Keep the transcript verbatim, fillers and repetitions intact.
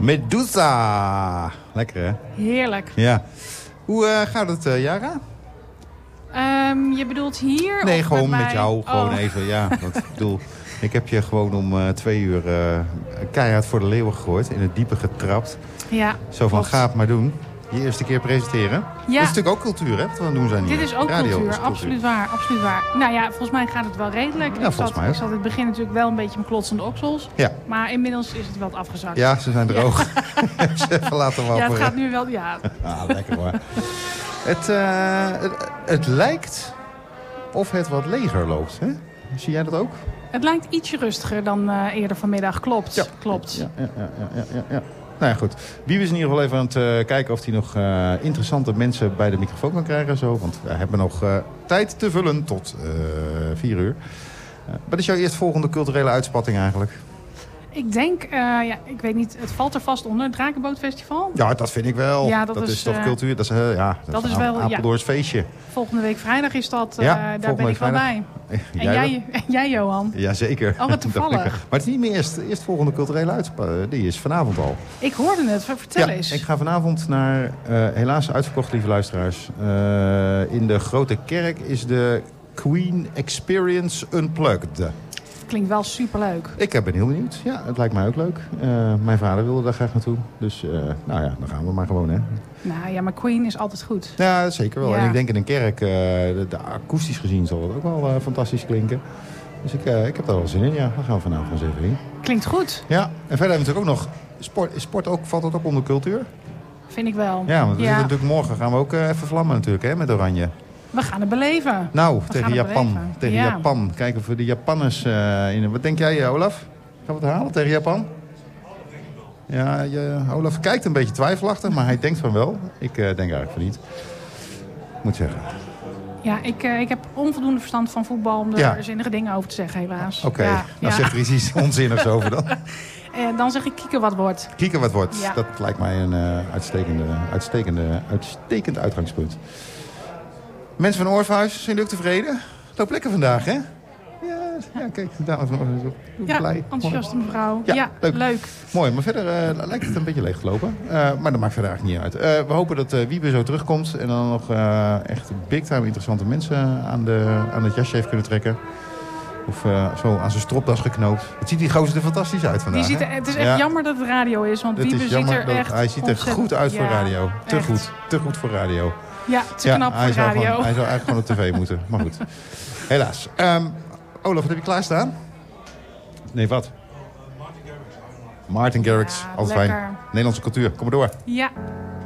Medusa. Lekker, hè? Heerlijk. Ja. Hoe uh, gaat het, uh, Yara? Um, je bedoelt hier? Nee, of gewoon met, met jou. Gewoon oh. even, ja. Want, ik bedoel, ik heb je gewoon om uh, twee uur uh, keihard voor de leeuwen gegooid. In het diepe getrapt. Ja, Zo van, klopt. ga het maar doen. Je eerste keer presenteren. Ja. Dat is natuurlijk ook cultuur, hè? Wat we aan het doen zijn hier. Dit is ook Radio cultuur. is cultuur. Absoluut waar. Absoluut waar. Nou ja, volgens mij gaat het wel redelijk. Ja, ik volgens zat, mij ook. ik zat in het begin natuurlijk wel een beetje met klotsende oksels. Ja. Maar inmiddels is het wel wat afgezakt. Ja, ze zijn droog. Ze even laten wapperen. Ja, het gaat nu wel... Ja. Ah, lekker hoor. Het, uh, het, het lijkt of het wat leger loopt, hè? Zie jij dat ook? Het lijkt ietsje rustiger dan uh, eerder vanmiddag. Klopt. Ja. Klopt. Ja, ja, ja, ja, ja, ja. Nou ja, goed. Wiebe is in ieder geval even aan het uh, kijken of hij nog uh, interessante mensen bij de microfoon kan krijgen. Zo, want we hebben nog uh, tijd te vullen tot uh, vier uur. Uh, wat is jouw eerstvolgende culturele uitspatting eigenlijk? Ik denk, uh, ja, ik weet niet, het valt er vast onder. Het Drakenbootfestival. Ja, dat vind ik wel. Ja, dat, dat is, is toch uh, cultuur? Dat is, uh, ja, dat dat is is een wel, Apeldoorns ja. feestje. Volgende week vrijdag is dat. Uh, ja, daar ben ik wel bij. Jij en jij, jij, Johan? Jazeker. Oh, wat toevallig. Maar het is niet meer eerst, eerst volgende culturele uitspatting. Die is vanavond al. Ik hoorde het. Vertel ja, eens. Ik ga vanavond naar, uh, helaas uitverkocht, lieve luisteraars. Uh, in de Grote Kerk is de Queen Experience Unplugged. Klinkt wel superleuk. Ik ben heel benieuwd. Ja, het lijkt mij ook leuk. Uh, mijn vader wilde daar graag naartoe. Dus uh, nou ja, dan gaan we maar gewoon, hè. Nou ja, maar Queen is altijd goed. Ja, zeker wel. Ja. En ik denk in een kerk, uh, de, de akoestisch gezien zal het ook wel uh, fantastisch klinken. Dus ik, uh, ik heb daar wel zin in, ja. Dan gaan we vanavond eens even in. Klinkt goed. Ja, en verder hebben we natuurlijk ook nog... Sport, sport ook, valt dat ook onder cultuur? Vind ik wel. Ja, want we ja. zitten natuurlijk morgen gaan we ook uh, even vlammen natuurlijk, hè, met oranje. We gaan het beleven. Nou, we tegen Japan. Beleven. Tegen ja. Japan. Kijken of we de Japanners... Uh, in... Wat denk jij, Olaf? Gaan we het halen tegen Japan? Ja, je, Olaf kijkt een beetje twijfelachtig, maar hij denkt van wel. Ik uh, denk eigenlijk van niet. Moet zeggen. Ja, ik, uh, ik heb onvoldoende verstand van voetbal om er ja. zinnige dingen over te zeggen, helaas. Oké, okay. ja, nou ja. zeg er iets, iets onzinnigs over dan. uh, dan zeg ik kieken wat wordt. Kieken wat wordt. Ja. Dat lijkt mij een uh, uitstekende, uitstekende, uitstekend uitgangspunt. Mensen van Oorfhuis, zijn jullie ook tevreden? Loop lekker vandaag, hè? Ja, ja kijk, dames van Oorfhuis ook ja, blij. enthousiaste mevrouw. Ja, ja leuk. leuk. Mooi, maar verder uh, lijkt het een beetje leeggelopen. Uh, maar dat maakt verder eigenlijk niet uit. Uh, we hopen dat uh, Wiebe zo terugkomt en dan nog uh, echt big time interessante mensen aan, de, aan het jasje heeft kunnen trekken. Of uh, zo aan zijn stropdas geknoopt. Het ziet die gozer er fantastisch uit vandaag. Die ziet er, het is echt ja. jammer dat het radio is, want het Wiebe is ziet er dat, echt Hij ziet er goed uit voor ja, radio. Te echt. goed. Te goed voor radio. Ja, te ja, knap hij voor zou radio. Gewoon, hij zou eigenlijk gewoon op tv moeten. Maar goed. Helaas. Um, Olaf, wat heb je klaarstaan? Nee, wat? Martin Garrix. Ja, altijd lekker. fijn. Nederlandse cultuur. Kom maar door. Ja.